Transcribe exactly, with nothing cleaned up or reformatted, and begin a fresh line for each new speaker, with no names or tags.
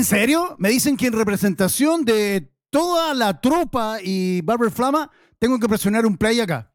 ¿En serio? Me dicen que en representación de toda la tropa y Barber Flama tengo que presionar un play acá.